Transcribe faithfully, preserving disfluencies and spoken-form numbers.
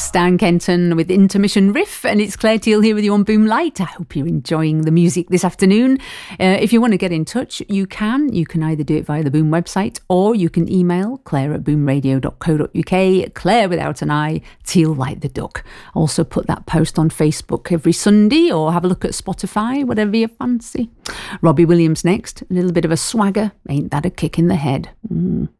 Dan Kenton with Intermission Riff, and it's Claire Teal here with you on Boom Light. I hope you're enjoying the music this afternoon. Uh, if you want to get in touch, you can. You can either do it via the Boom website, or you can email claire at boomradio dot co dot uk, Claire without an I, Teal like the duck. Also put that post on Facebook every Sunday, or have a look at Spotify, whatever you fancy. Robbie Williams next, a little bit of a swagger, ain't that a kick in the head? Mm.